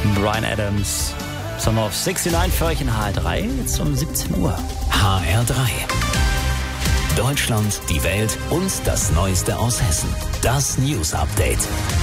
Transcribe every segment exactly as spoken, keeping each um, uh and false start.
Bryan Adams, Summer of sixty-nine für euch in H R drei, jetzt um siebzehn Uhr. H R drei. Deutschland, die Welt und das Neueste aus Hessen. Das News Update.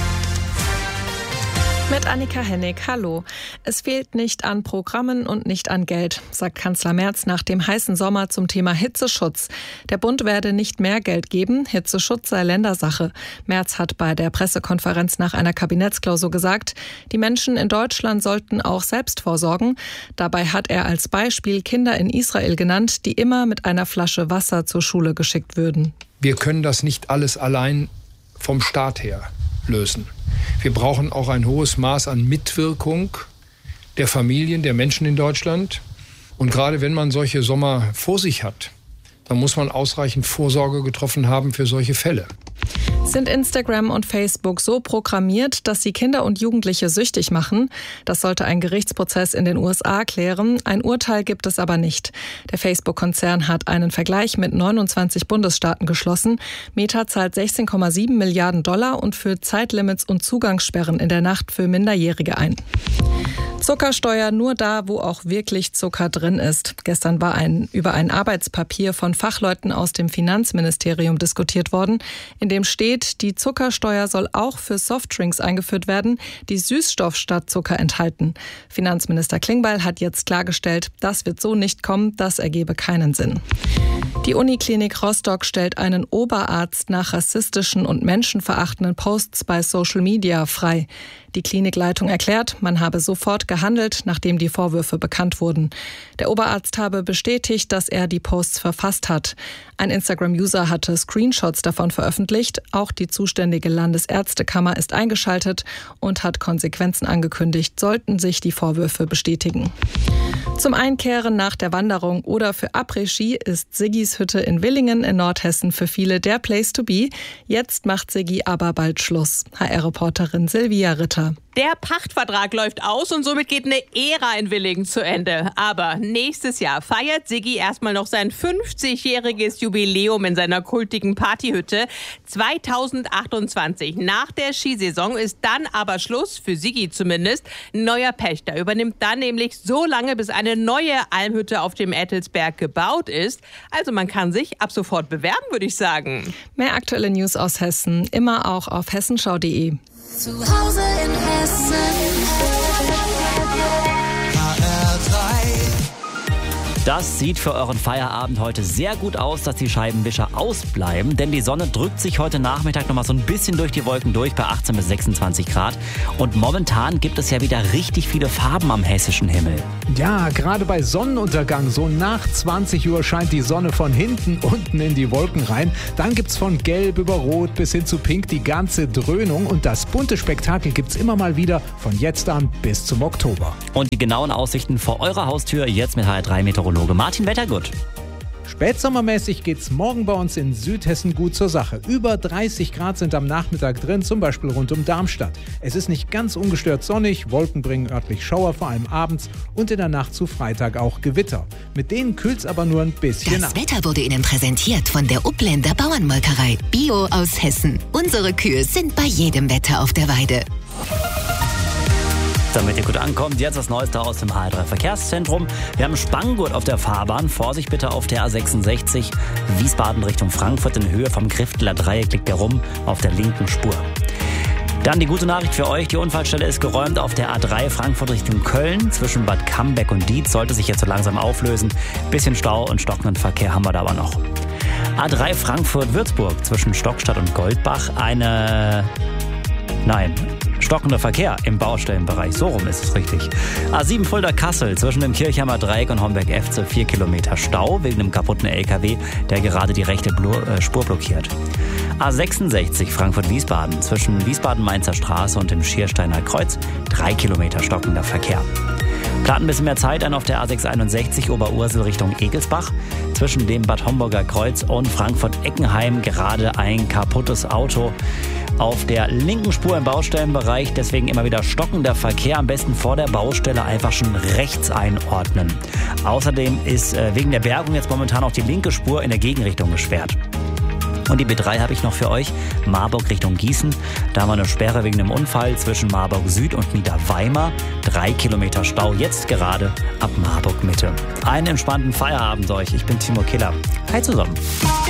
Mit Annika Hennig, hallo. Es fehlt nicht an Programmen und nicht an Geld, sagt Kanzler Merz nach dem heißen Sommer zum Thema Hitzeschutz. Der Bund werde nicht mehr Geld geben, Hitzeschutz sei Ländersache. Merz hat bei der Pressekonferenz nach einer Kabinettsklausur gesagt, die Menschen in Deutschland sollten auch selbst vorsorgen. Dabei hat er als Beispiel Kinder in Israel genannt, die immer mit einer Flasche Wasser zur Schule geschickt würden. Wir können das nicht alles allein vom Staat her lösen. Wir brauchen auch ein hohes Maß an Mitwirkung der Familien, der Menschen in Deutschland. Und gerade wenn man solche Sommer vor sich hat, dann muss man ausreichend Vorsorge getroffen haben für solche Fälle. Sind Instagram und Facebook so programmiert, dass sie Kinder und Jugendliche süchtig machen? Das sollte ein Gerichtsprozess in den U S A klären. Ein Urteil gibt es aber nicht. Der Facebook-Konzern hat einen Vergleich mit neunundzwanzig Bundesstaaten geschlossen. Meta zahlt sechzehn Komma sieben Milliarden Dollar und führt Zeitlimits und Zugangssperren in der Nacht für Minderjährige ein. Zuckersteuer nur da, wo auch wirklich Zucker drin ist. Gestern war ein, über ein Arbeitspapier von Fachleuten aus dem Finanzministerium diskutiert worden, in dem steht, die Zuckersteuer soll auch für Softdrinks eingeführt werden, die Süßstoff statt Zucker enthalten. Finanzminister Klingbeil hat jetzt klargestellt, das wird so nicht kommen, das ergebe keinen Sinn. Die Uniklinik Rostock stellt einen Oberarzt nach rassistischen und menschenverachtenden Posts bei Social Media frei. Die Klinikleitung erklärt, man habe sofort gehandelt, nachdem die Vorwürfe bekannt wurden. Der Oberarzt habe bestätigt, dass er die Posts verfasst hat. Ein Instagram-User hatte Screenshots davon veröffentlicht. Auch die zuständige Landesärztekammer ist eingeschaltet und hat Konsequenzen angekündigt, sollten sich die Vorwürfe bestätigen. Zum Einkehren nach der Wanderung oder für Après-Ski ist Siggis Hütte in Willingen in Nordhessen für viele der Place to be. Jetzt macht Siggi aber bald Schluss. H R-Reporterin Silvia Ritter. Der Pachtvertrag läuft aus und somit geht eine Ära in Willingen zu Ende. Aber nächstes Jahr feiert Siggi erstmal noch sein fünfzigjähriges Jubiläum in seiner kultigen Partyhütte. zweitausendachtundzwanzig, nach der Skisaison, ist dann aber Schluss, für Siggi zumindest. Ein neuer Pächter übernimmt dann nämlich so lange, bis eine neue Almhütte auf dem Ettelsberg gebaut ist. Also man kann sich ab sofort bewerben, würde ich sagen. Mehr aktuelle News aus Hessen, immer auch auf hessenschau punkt de. Zu Hause in Hessen. H R drei. Das sieht für euren Feierabend heute sehr gut aus, dass die Scheibenwischer ausbleiben, denn die Sonne drückt sich heute Nachmittag noch mal so ein bisschen durch die Wolken durch bei achtzehn bis sechsundzwanzig Grad. Und momentan gibt es ja wieder richtig viele Farben am hessischen Himmel. Ja, gerade bei Sonnenuntergang, so nach zwanzig Uhr scheint die Sonne von hinten unten in die Wolken rein. Dann gibt's von Gelb über Rot bis hin zu Pink die ganze Dröhnung. Und das bunte Spektakel gibt's immer mal wieder von jetzt an bis zum Oktober. Und die genauen Aussichten vor eurer Haustür jetzt mit H R drei Meteorologe Martin Wettergut. Spätsommermäßig geht's morgen bei uns in Südhessen gut zur Sache. Über dreißig Grad sind am Nachmittag drin, zum Beispiel rund um Darmstadt. Es ist nicht ganz ungestört sonnig, Wolken bringen örtlich Schauer, vor allem abends und in der Nacht zu Freitag auch Gewitter. Mit denen kühlt's aber nur ein bisschen Das ab. Wetter wurde Ihnen präsentiert von der Upländer Bauernmolkerei. Bio aus Hessen. Unsere Kühe sind bei jedem Wetter auf der Weide. Damit ihr gut ankommt, jetzt das Neueste aus dem H R drei Verkehrszentrum. Wir haben Spanngurt auf der Fahrbahn. Vorsicht bitte auf der A sechsundsechzig. Wiesbaden Richtung Frankfurt in Höhe vom Grifteler Dreieck liegt der rum auf der linken Spur. Dann die gute Nachricht für euch. Die Unfallstelle ist geräumt auf der A drei Frankfurt Richtung Köln. Zwischen Bad Cambeck und Dietz sollte sich jetzt so langsam auflösen. Bisschen Stau und stockenden Verkehr haben wir da aber noch. A drei Frankfurt-Würzburg zwischen Stockstadt und Goldbach. Eine... Nein... Stockender Verkehr im Baustellenbereich, so rum ist es richtig. A sieben Fulda-Kassel zwischen dem Kirchheimer Dreieck und Homberg-Efze vier Kilometer Stau wegen einem kaputten L K W, der gerade die rechte Spur blockiert. A sechsundsechzig Frankfurt-Wiesbaden zwischen Wiesbaden-Mainzer Straße und dem Schiersteiner Kreuz drei Kilometer stockender Verkehr. Plant ein bisschen mehr Zeit ein auf der A sechshunderteinundsechzig Oberursel Richtung Egelsbach. Zwischen dem Bad Homburger Kreuz und Frankfurt-Eckenheim gerade ein kaputtes Auto auf der linken Spur im Baustellenbereich. Deswegen immer wieder stockender Verkehr. Am besten vor der Baustelle einfach schon rechts einordnen. Außerdem ist äh, wegen der Bergung jetzt momentan auch die linke Spur in der Gegenrichtung gesperrt. Und die B drei habe ich noch für euch. Marburg Richtung Gießen. Da haben wir eine Sperre wegen einem Unfall zwischen Marburg Süd und Niederweimar. drei Kilometer Stau, jetzt gerade ab Marburg Mitte. Einen entspannten Feierabend euch. Ich bin Timo Killer. Hi zusammen.